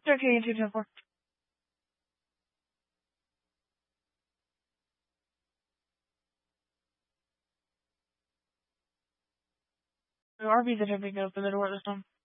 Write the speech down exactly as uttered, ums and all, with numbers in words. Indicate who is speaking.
Speaker 1: thirty-eight, two ten four. R B's are typically open the door this time.